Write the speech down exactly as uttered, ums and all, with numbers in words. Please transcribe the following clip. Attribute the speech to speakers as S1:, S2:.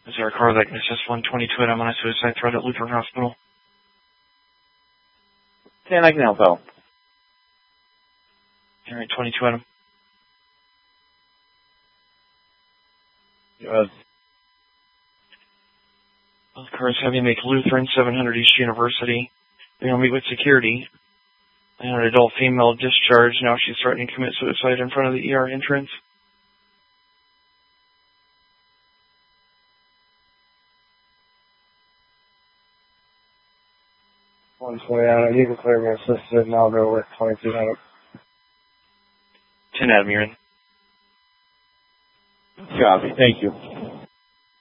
S1: Is there a car that is just one twenty-two I'm on a suicide threat at Lutheran Hospital?
S2: ten, I can help out.
S1: All right, twenty-two Adam.
S2: Yes.
S1: Both cars have you make Lutheran, seven hundred East University. They're going to meet with security. And an adult female discharged. Now she's threatening to commit suicide in front of the E R entrance.
S3: one twenty Adam, you can clear me assisted, and I'll go with twenty-two Adam.
S1: ten Adam, you're in.
S2: Copy, thank you.